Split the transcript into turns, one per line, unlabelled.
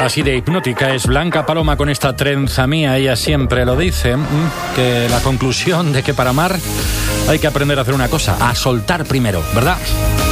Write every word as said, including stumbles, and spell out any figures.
Así de hipnótica es Blanca Paloma con esta trenza mía. Ella siempre lo dice, que la conclusión de que para amar hay que aprender a hacer una cosa, a soltar primero, ¿verdad?